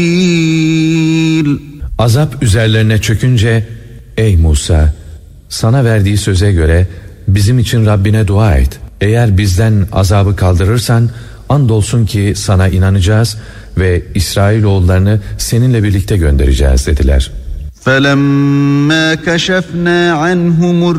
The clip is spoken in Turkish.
Azap üzerlerine çökünce, ey Musa, sana verdiği söze göre bizim için Rabbine dua et. Eğer bizden azabı kaldırırsan andolsun ki sana inanacağız ve İsrailoğullarını seninle birlikte göndereceğiz dediler. فَلَمَّا كَشَفْنَا عَنْهُمُ